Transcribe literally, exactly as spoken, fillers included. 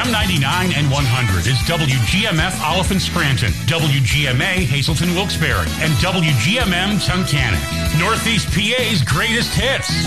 one ninety-nine and one hundred is W G M F Oliphant Scranton, W G M A Hazleton Wilkes-Barre, and W G M M Tunkhannock. Northeast P A's greatest hits.